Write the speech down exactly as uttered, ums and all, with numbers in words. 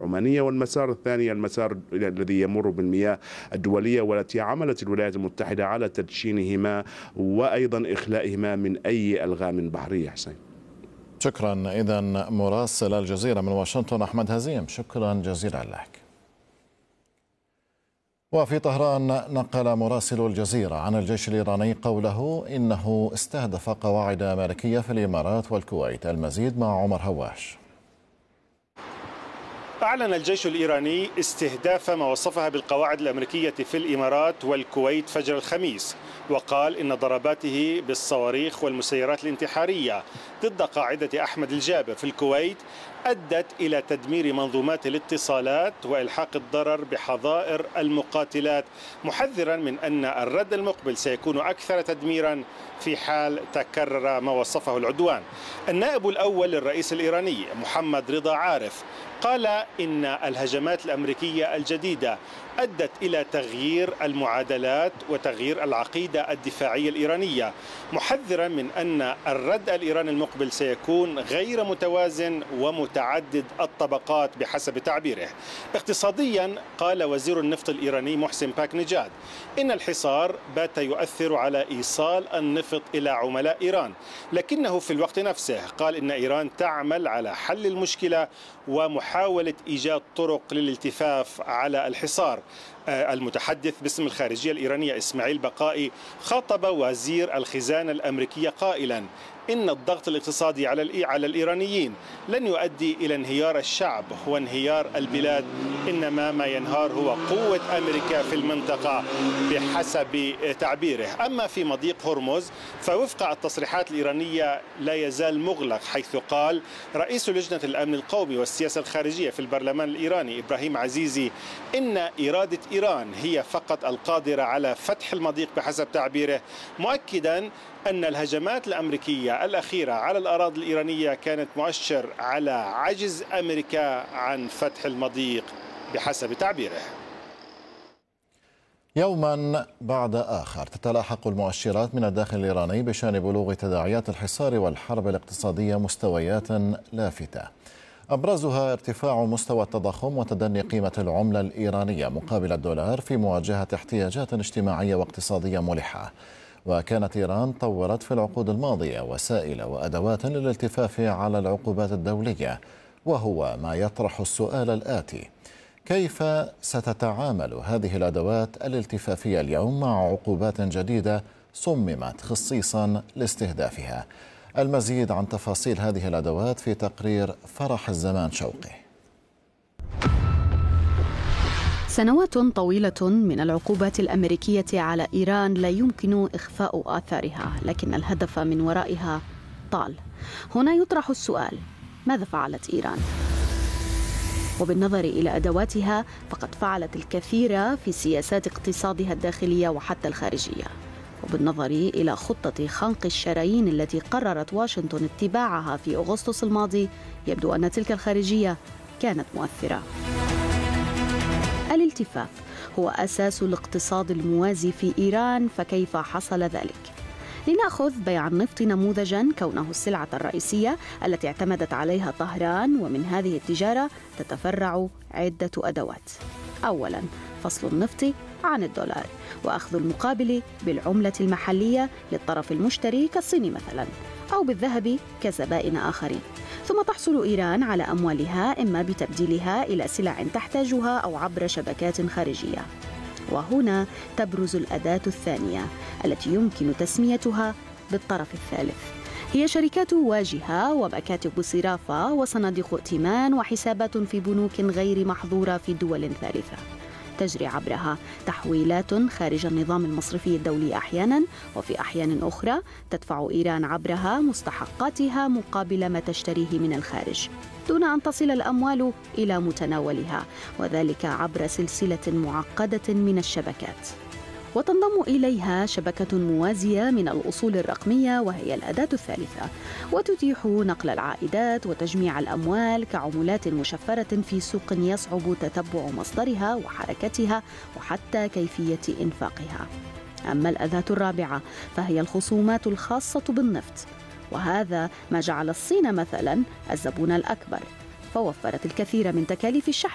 العمانية، والمسار الثاني المسار الذي يمر بالمياه الدولية، والتي عملت الولايات المتحدة على تدشينهما وأيضا إخلائهما من أي ألغام بحرية. حسين، شكرا. إذا مراسل الجزيرة من واشنطن أحمد هزيم، شكرا جزيلا لك. وفي طهران نقل مراسل الجزيرة عن الجيش الإيراني قوله إنه استهدف قواعد أمريكية في الإمارات والكويت. المزيد مع عمر هواش. أعلن الجيش الإيراني استهداف ما وصفها بالقواعد الأمريكية في الإمارات والكويت فجر الخميس، وقال إن ضرباته بالصواريخ والمسيرات الانتحارية ضد قاعدة أحمد الجابر في الكويت أدت إلى تدمير منظومات الاتصالات وإلحاق الضرر بحظائر المقاتلات، محذرا من أن الرد المقبل سيكون أكثر تدميرا في حال تكرر ما وصفه العدوان. النائب الأول للرئيس الإيراني محمد رضا عارف قال إن الهجمات الأمريكية الجديدة أدت إلى تغيير المعادلات وتغيير العقيدة الدفاعية الإيرانية، محذرا من أن الرد الإيراني المقبل سيكون غير متوازن ومتعدد الطبقات بحسب تعبيره. اقتصاديا قال وزير النفط الإيراني محسن باك نجاد إن الحصار بات يؤثر على إيصال النفط إلى عملاء إيران، لكنه في الوقت نفسه قال إن إيران تعمل على حل المشكلة ومحاولة إيجاد طرق للالتفاف على الحصار. المتحدث باسم الخارجية الإيرانية إسماعيل بقائي خاطب وزير الخزانة الأمريكية قائلا إن الضغط الاقتصادي على على الإيرانيين لن يؤدي إلى انهيار الشعب وانهيار البلاد، إنما ما ينهار هو قوة أمريكا في المنطقة بحسب تعبيره. أما في مضيق هرمز فوفق التصريحات الإيرانية لا يزال مغلق، حيث قال رئيس لجنة الأمن القومي والسياسة الخارجية في البرلمان الإيراني إبراهيم عزيزي إن إرادة إيران هي فقط القادرة على فتح المضيق بحسب تعبيره، مؤكدا أن الهجمات الأمريكية الأخيرة على الأراضي الإيرانية كانت مؤشر على عجز أمريكا عن فتح المضيق بحسب تعبيره. يوما بعد آخر تتلاحق المؤشرات من الداخل الإيراني بشأن بلوغ تداعيات الحصار والحرب الاقتصادية مستويات لافتة، أبرزها ارتفاع مستوى التضخم وتدني قيمة العملة الإيرانية مقابل الدولار في مواجهة احتياجات اجتماعية واقتصادية ملحة. وكانت إيران طورت في العقود الماضية وسائل وأدوات للالتفاف على العقوبات الدولية، وهو ما يطرح السؤال الآتي: كيف ستتعامل هذه الأدوات الالتفافية اليوم مع عقوبات جديدة صممت خصيصا لاستهدافها؟ المزيد عن تفاصيل هذه الأدوات في تقرير فرح الزمان شوقي. سنوات طويلة من العقوبات الأمريكية على إيران لا يمكن إخفاء آثارها، لكن الهدف من ورائها طال. هنا يطرح السؤال: ماذا فعلت إيران؟ وبالنظر إلى أدواتها فقد فعلت الكثير في سياسات اقتصادها الداخلية وحتى الخارجية. وبالنظر إلى خطة خنق الشرايين التي قررت واشنطن اتباعها في أغسطس الماضي، يبدو أن تلك الخارجية كانت مؤثرة. الالتفاف هو أساس الاقتصاد الموازي في إيران، فكيف حصل ذلك؟ لنأخذ بيع النفط نموذجاً، كونه السلعة الرئيسية التي اعتمدت عليها طهران، ومن هذه التجارة تتفرع عدة أدوات. أولاً، فصل النفط عن الدولار وأخذ المقابل بالعملة المحلية للطرف المشتري كالصين مثلاً، أو بالذهب كزبائن آخرين. ثم تحصل إيران على أموالها إما بتبديلها إلى سلع تحتاجها أو عبر شبكات خارجية. وهنا تبرز الأداة الثانية التي يمكن تسميتها بالطرف الثالث، هي شركات واجهة ومكاتب صرافة وصناديق ائتمان وحسابات في بنوك غير محظورة في دول ثالثة، تجري عبرها تحويلات خارج النظام المصرفي الدولي أحيانا، وفي أحيان أخرى تدفع إيران عبرها مستحقاتها مقابل ما تشتريه من الخارج دون أن تصل الأموال إلى متناولها، وذلك عبر سلسلة معقدة من الشبكات. وتنضم إليها شبكة موازية من الأصول الرقمية وهي الأداة الثالثة، وتتيح نقل العائدات وتجميع الأموال كعملات مشفرة في سوق يصعب تتبع مصدرها وحركتها وحتى كيفية إنفاقها. أما الأداة الرابعة فهي الخصومات الخاصة بالنفط، وهذا ما جعل الصين مثلا الزبون الأكبر، فوفرت الكثير من تكاليف الشحن